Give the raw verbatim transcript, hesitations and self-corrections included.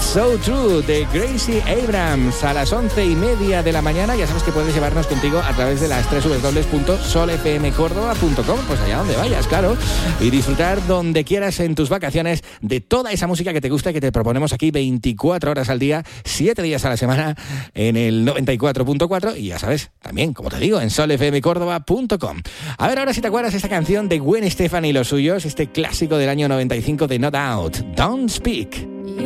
So True de Gracie Abrams a las once y media de la mañana. Ya sabes que puedes llevarnos contigo a través de las doble u doble u doble u punto sol f m córdoba punto com, pues allá donde vayas, claro, y disfrutar donde quieras en tus vacaciones de toda esa música que te gusta y que te proponemos aquí veinticuatro horas al día, siete días a la semana en el noventa y cuatro punto cuatro y ya sabes, también, como te digo, en sol f m córdoba punto com. A ver ahora si te acuerdas esta canción de Gwen Stefani y los suyos, este clásico del año noventa y cinco de No Doubt, Don't Speak.